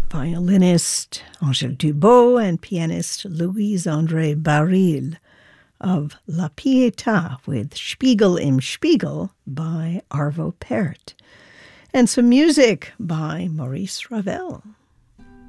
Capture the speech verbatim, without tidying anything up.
violinist Angèle Dubot and pianist Louise-André Baril of La Pietà with Spiegel im Spiegel by Arvo Pärt, and some music by Maurice Ravel.